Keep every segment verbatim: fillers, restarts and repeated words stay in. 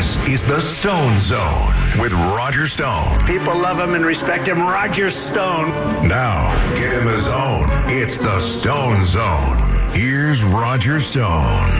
This is the Stone Zone with Roger Stone. People love him and respect him. Roger Stone. Now, get in the zone. It's the Stone Zone. Here's Roger Stone.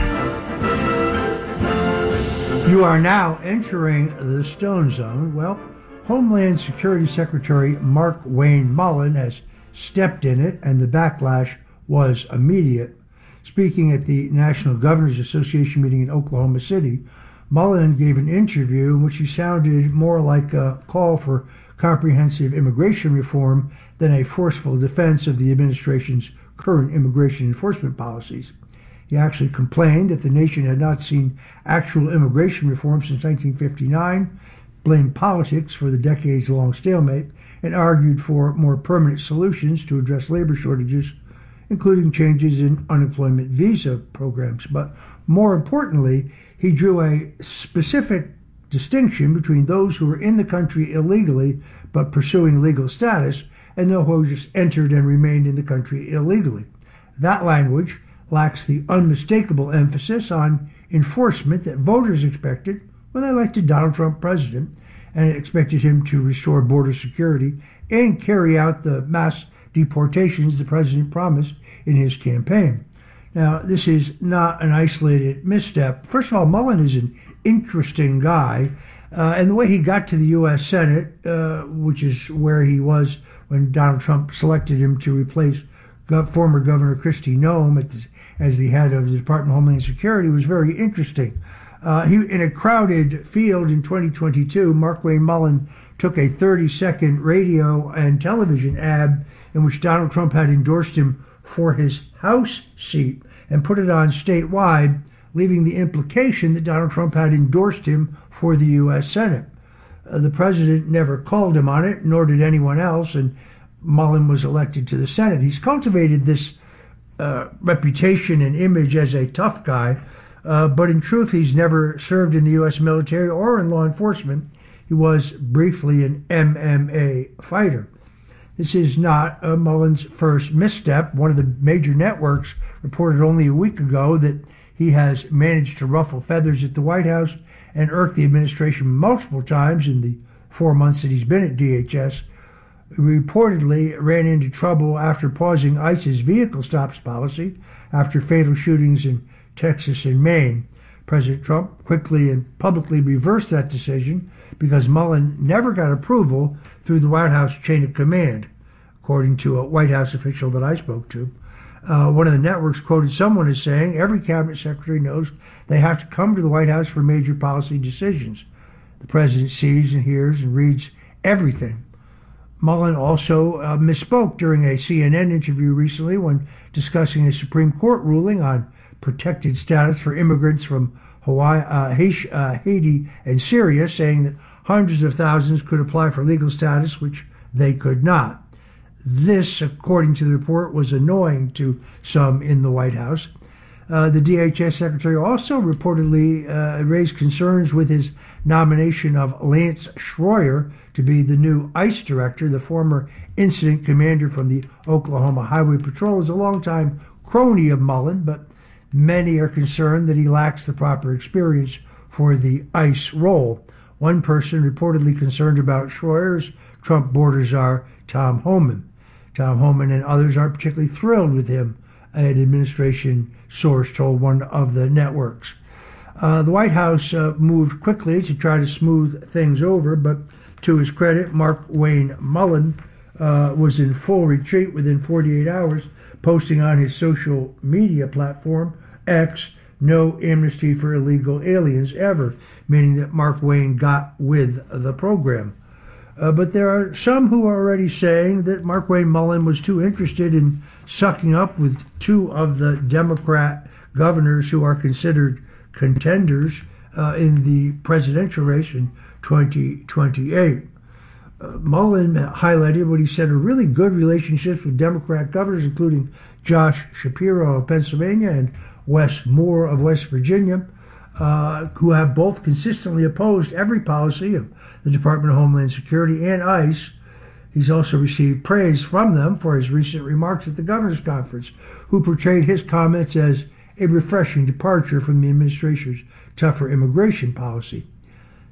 You are now entering the Stone Zone. Well, Homeland Security Secretary Mark Wayne Mullen has stepped in it, and the backlash was immediate. Speaking at the National Governors Association meeting in Oklahoma City, Mullen gave an interview in which he sounded more like a call for comprehensive immigration reform than a forceful defense of the administration's current immigration enforcement policies. He actually complained that the nation had not seen actual immigration reform since nineteen fifty-nine, blamed politics for the decades-long stalemate, and argued for more permanent solutions to address labor shortages, including changes in unemployment visa programs. But more importantly, he drew a specific distinction between those who were in the country illegally but pursuing legal status and those who just entered and remained in the country illegally. That language lacks the unmistakable emphasis on enforcement that voters expected when they elected Donald Trump president and expected him to restore border security and carry out the mass deportations the president promised in his campaign. Now, this is not an isolated misstep. First of all, Mullen is an interesting guy, uh, and the way he got to the U S Senate, uh, which is where he was when Donald Trump selected him to replace Gov- former Governor Kristi Noem at the, as the head of the Department of Homeland Security, was very interesting. Uh, he, in a crowded field in twenty twenty-two, Mark Wayne Mullen took a thirty-second radio and television ad in which Donald Trump had endorsed him for his House seat and put it on statewide, leaving the implication that Donald Trump had endorsed him for the U S Senate. Uh, the president never called him on it, nor did anyone else, and Mullen was elected to the Senate. He's cultivated this uh, reputation and image as a tough guy, uh, but in truth, he's never served in the U S military or in law enforcement. He was briefly an M M A fighter. This is not uh, Mullen's first misstep. One of the major networks reported only a week ago that he has managed to ruffle feathers at the White House and irk the administration multiple times in the four months that he's been at D H S. He reportedly ran into trouble after pausing ICE's vehicle stops policy after fatal shootings in Texas and Maine. President Trump quickly and publicly reversed that decision because Mullen never got approval through the White House chain of command, according to a White House official that I spoke to. Uh, one of the networks quoted someone as saying, every cabinet secretary knows they have to come to the White House for major policy decisions. The president sees and hears and reads everything. Mullen also uh, misspoke during a C N N interview recently when discussing a Supreme Court ruling on protected status for immigrants from Hawaii, uh, Haiti, uh, Haiti and Syria, saying that hundreds of thousands could apply for legal status, which they could not. This, according to the report, was annoying to some in the White House. Uh, the D H S secretary also reportedly uh, raised concerns with his nomination of Lance Schroyer to be the new ICE director. The former incident commander from the Oklahoma Highway Patrol is a longtime crony of Mullen, but many are concerned that he lacks the proper experience for the ICE role. One person reportedly concerned about Schroyer's Trump border czar, Tom Homan. Tom Homan and others aren't particularly thrilled with him, an administration source told one of the networks. Uh, the White House uh, moved quickly to try to smooth things over, but to his credit, Mark Wayne Mullen uh, was in full retreat within forty-eight hours, posting on his social media platform, X, no amnesty for illegal aliens ever, meaning that Mark Wayne got with the program. Uh, but there are some who are already saying that Mark Wayne Mullen was too interested in sucking up with two of the Democrat governors who are considered contenders uh, in the presidential race in twenty twenty-eight. Uh, Mullen highlighted what he said are really good relationships with Democrat governors, including Josh Shapiro of Pennsylvania and Wes Moore of West Virginia, uh, who have both consistently opposed every policy of the Department of Homeland Security and ICE. He's also received praise from them for his recent remarks at the Governor's Conference, who portrayed his comments as a refreshing departure from the administration's tougher immigration policy.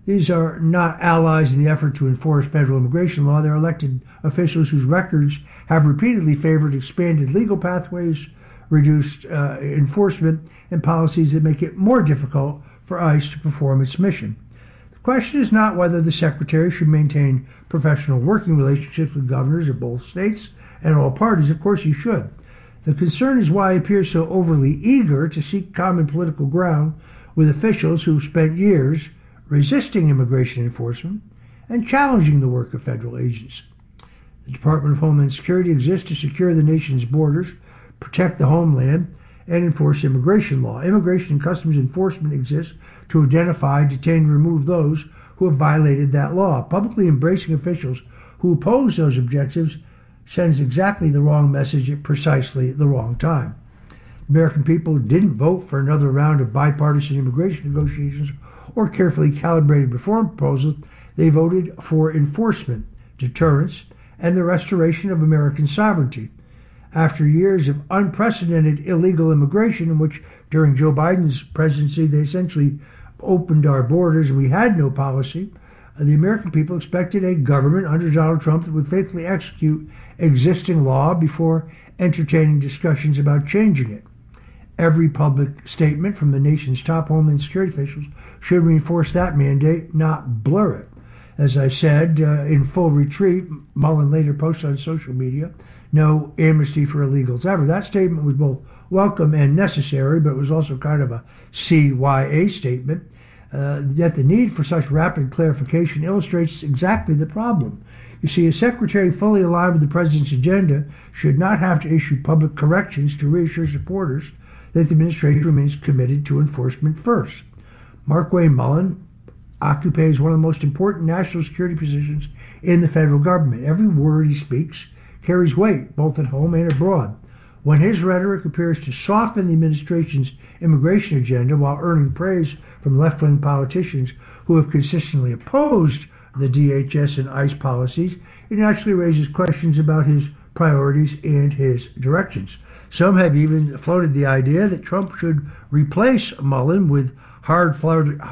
These are not allies in the effort to enforce federal immigration law. They're elected officials whose records have repeatedly favored expanded legal pathways, reduced uh, enforcement, and policies that make it more difficult for ICE to perform its mission. The question is not whether the Secretary should maintain professional working relationships with governors of both states and all parties. Of course he should. The concern is why he appears so overly eager to seek common political ground with officials who spent years resisting immigration enforcement and challenging the work of federal agents. The Department of Homeland Security exists to secure the nation's borders, protect the homeland, and enforce immigration law. Immigration and Customs Enforcement exists to identify, detain, and remove those who have violated that law. Publicly embracing officials who oppose those objectives sends exactly the wrong message at precisely the wrong time. American people didn't vote for another round of bipartisan immigration negotiations or carefully calibrated reform proposals. They voted for enforcement, deterrence, and the restoration of American sovereignty. After years of unprecedented illegal immigration, in which during Joe Biden's presidency they essentially opened our borders and we had no policy, the American people expected a government under Donald Trump that would faithfully execute existing law before entertaining discussions about changing it. Every public statement from the nation's top Homeland Security officials should reinforce that mandate, not blur it. As I said, uh, in full retreat, Mullen later posted on social media, no amnesty for illegals ever. That statement was both welcome and necessary, but it was also kind of a C Y A statement. Uh, yet the need for such rapid clarification illustrates exactly the problem. You see, a secretary fully aligned with the president's agenda should not have to issue public corrections to reassure supporters that the administration remains committed to enforcement first. Mark Wayne Mullen occupies one of the most important national security positions in the federal government. Every word he speaks carries weight, both at home and abroad. When his rhetoric appears to soften the administration's immigration agenda while earning praise from left-wing politicians who have consistently opposed the D H S and ICE policies, it naturally raises questions about his priorities and his directions. Some have even floated the idea that Trump should replace Mullen with hard-charging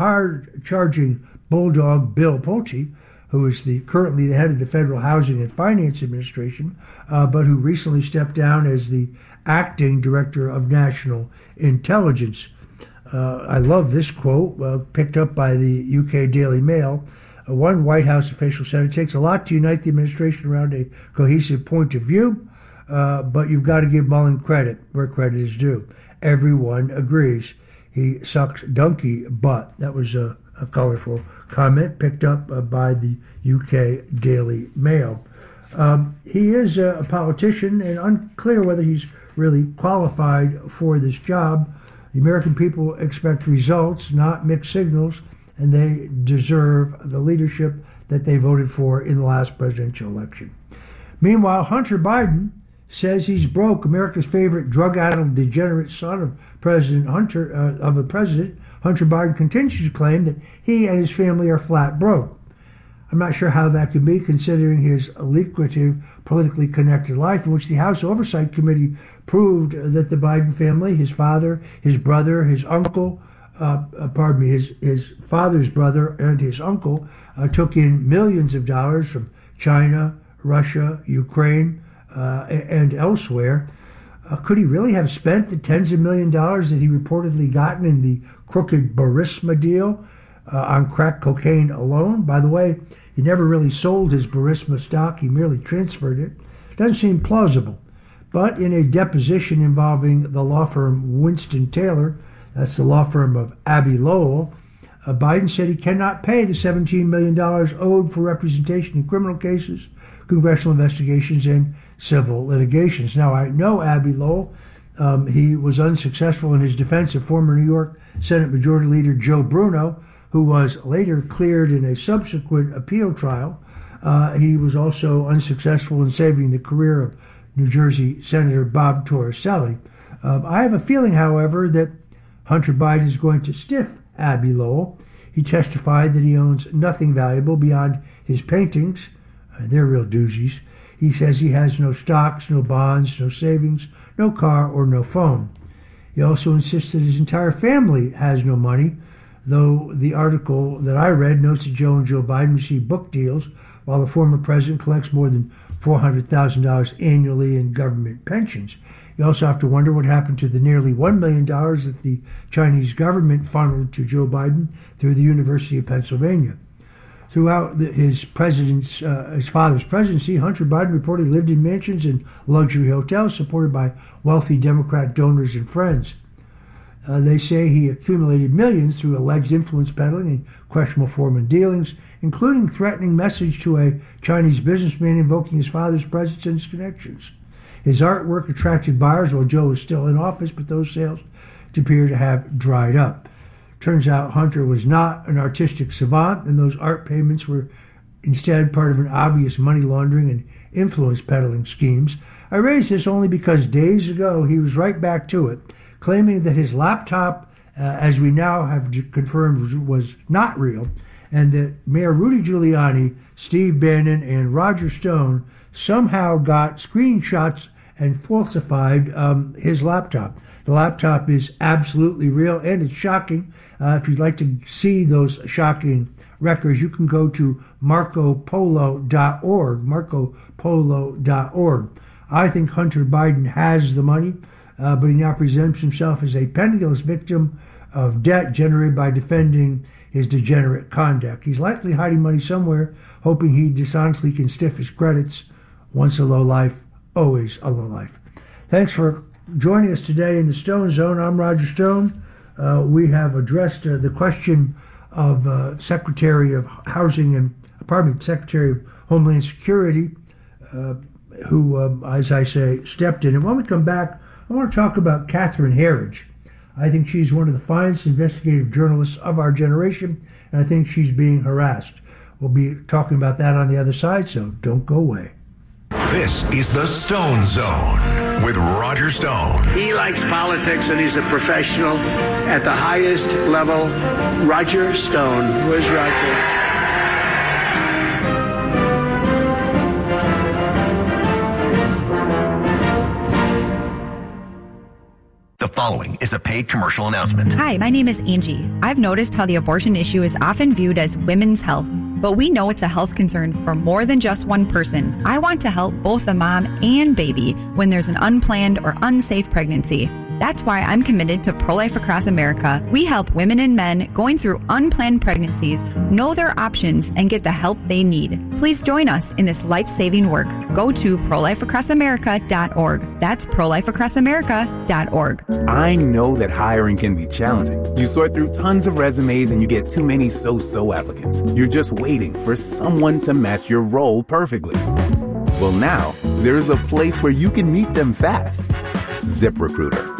hard bulldog Bill Pulte, who is the currently the head of the Federal Housing and Finance Administration, uh, but who recently stepped down as the acting director of national intelligence. Uh, I love this quote, uh, picked up by the U K Daily Mail. Uh, one White House official said, "It takes a lot to unite the administration around a cohesive point of view, uh, but you've got to give Mullen credit where credit is due. Everyone agrees. He sucks donkey butt." That was a, a colorful comment picked up uh, by the U K Daily Mail. Um, he is a, a politician and unclear whether he's really qualified for this job. The American people expect results, not mixed signals, and they deserve the leadership that they voted for in the last presidential election. Meanwhile, Hunter Biden says he's broke. America's favorite drug-addled degenerate son of President Hunter, uh, of the president, Hunter Biden, continues to claim that he and his family are flat broke. I'm not sure how that could be, considering his lucrative, politically connected life, in which the House Oversight Committee proved that the Biden family, his father, his brother, his uncle, uh, uh, pardon me, his, his father's brother and his uncle uh, took in millions of dollars from China, Russia, Ukraine, uh, and elsewhere. Uh, could he really have spent the tens of million dollars that he reportedly gotten in the crooked Burisma deal uh, on crack cocaine alone? By the way, he never really sold his Burisma stock. He merely transferred it. Doesn't seem plausible. But in a deposition involving the law firm Winston Taylor, that's the law firm of Abbe Lowell, uh, Biden said he cannot pay the seventeen million dollars owed for representation in criminal cases, congressional investigations, and civil litigations. Now, I know Abbe Lowell. Um, he was unsuccessful in his defense of former New York Senate Majority Leader Joe Bruno, who was later cleared in a subsequent appeal trial. Uh, he was also unsuccessful in saving the career of New Jersey Senator Bob Torricelli. Uh, I have a feeling, however, that Hunter Biden is going to stiff Abbe Lowell. He testified that he owns nothing valuable beyond his paintings. Uh, they're real doozies. He says he has no stocks, no bonds, no savings, no car, or no phone. He also insists that his entire family has no money. though the article that I read notes that Joe and Joe Biden received book deals while the former president collects more than four hundred thousand dollars annually in government pensions. You also have to wonder what happened to the nearly one million dollars that the Chinese government funneled to Joe Biden through the University of Pennsylvania. Throughout the, his president's, uh, his father's presidency, Hunter Biden reportedly lived in mansions and luxury hotels supported by wealthy Democrat donors and friends. Uh, they say he accumulated millions through alleged influence peddling and questionable foreign dealings, including threatening message to a Chinese businessman invoking his father's presence and his connections. His artwork attracted buyers while Joe was still in office, but those sales appear to have dried up. Turns out Hunter was not an artistic savant, and those art payments were instead part of an obvious money laundering and influence peddling schemes. I raise this only because days ago he was right back to it, claiming that his laptop, uh, as we now have confirmed, was, was not real, and that Mayor Rudy Giuliani, Steve Bannon, and Roger Stone somehow got screenshots and falsified um, his laptop. The laptop is absolutely real, and it's shocking. Uh, if you'd like to see those shocking records, you can go to marco polo dot org, marco polo dot org. I think Hunter Biden has the money, uh, but he now presents himself as a penniless victim of debt generated by defending his degenerate conduct. He's likely hiding money somewhere, hoping he dishonestly can stiff his credits. Once a lowlife, always a lowlife. Thanks for joining us today in the Stone Zone. I'm Roger Stone. Uh, we have addressed uh, the question of uh, Secretary of Housing and, pardon me, Secretary of Homeland Security, uh, who, um, as I say, stepped in. And when we come back, I want to talk about Catherine Herridge. I think she's one of the finest investigative journalists of our generation, and I think she's being harassed. We'll be talking about that on the other side, so don't go away. This is the Stone Zone with Roger Stone. He likes politics and he's a professional at the highest level. Roger Stone. Where's Roger? The following is a paid commercial announcement. Hi, my name is Angie. I've noticed how the abortion issue is often viewed as women's health, but we know it's a health concern for more than just one person. I want to help both the mom and baby when there's an unplanned or unsafe pregnancy. That's why I'm committed to Pro-Life Across America. We help women and men going through unplanned pregnancies know their options and get the help they need. Please join us in this life-saving work. Go to pro life across america dot org. That's pro life across america dot org. I know that hiring can be challenging. You sort through tons of resumes and you get too many so-so applicants. You're just waiting for someone to match your role perfectly. Well, now there's a place where you can meet them fast. ZipRecruiter.